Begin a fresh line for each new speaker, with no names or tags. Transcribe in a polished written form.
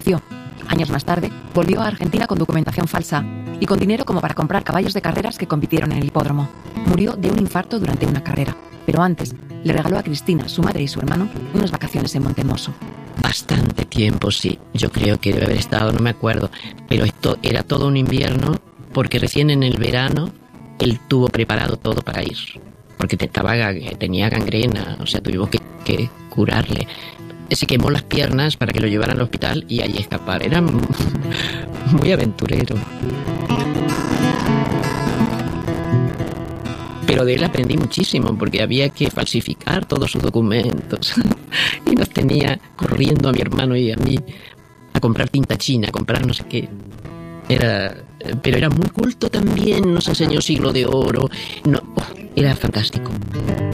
Años más tarde, volvió a Argentina con documentación falsa y con dinero como para comprar caballos de carreras que compitieron en el hipódromo. Murió de un infarto durante una carrera, pero antes le regaló a Cristina, su madre y su hermano, unas vacaciones en Montemoso.
Bastante tiempo, sí. Yo creo que debe haber estado, no me acuerdo. Pero esto era todo un invierno, porque recién en el verano él tuvo preparado todo para ir. Porque tenía gangrena, o sea, tuvimos que curarle. Se quemó las piernas para que lo llevaran al hospital y ahí escapar. Era muy aventurero. Pero de él aprendí muchísimo, porque había que falsificar todos sus documentos. Y nos tenía corriendo a mi hermano y a mí a comprar tinta china, a comprar no sé qué. Pero era muy culto también, nos enseñó Siglo de Oro. No, era fantástico.